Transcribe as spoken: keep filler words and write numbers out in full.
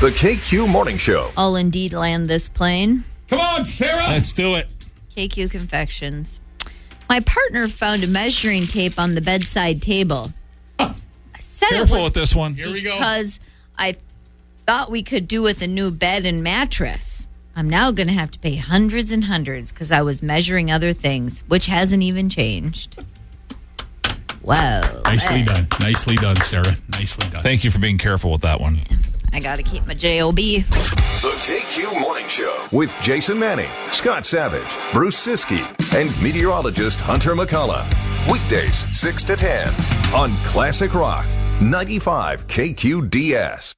The K Q Morning Show. I'll indeed land this plane. Come on, Sarah. Let's do it. K Q Confections. My partner found a measuring tape on the bedside table. Huh. I said Careful it was with this one. Here we go. because I thought we could do with a new bed and mattress. I'm now going to have to pay hundreds and hundreds because I was measuring other things, which hasn't even changed. Wow. Nicely done. Nicely done, Sarah. Nicely done. Thank you for being careful with that one. I got to keep my J O B. The K Q Morning Show with Jason Manning, Scott Savage, Bruce Siskey, and meteorologist Hunter McCullough. Weekdays six to ten on Classic Rock ninety-five K Q D S.